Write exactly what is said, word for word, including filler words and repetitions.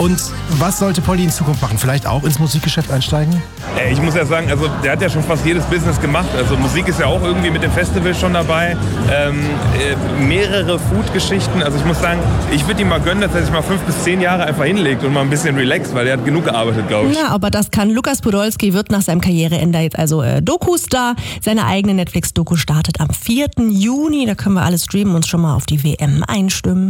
Und was sollte Polly in Zukunft machen? Vielleicht auch ins Musikgeschäft einsteigen? Äh, Ich muss ja sagen, also der hat ja schon fast jedes Business gemacht. Also Musik ist ja auch irgendwie mit dem Festival schon dabei. Ähm, äh, mehrere Food-Geschichten. Also ich muss sagen, ich würde ihm mal gönnen, dass er sich mal fünf bis zehn Jahre einfach hinlegt und mal ein bisschen relaxt, weil er hat genug gearbeitet, glaube ich. Ja, aber das kann. Lukas Podolski wird nach seinem Karriereende jetzt also äh, Doku-Star. Seine eigene Netflix-Doku startet am vierten Juni. Da können wir alles streamen und uns schon mal auf die W M einstimmen.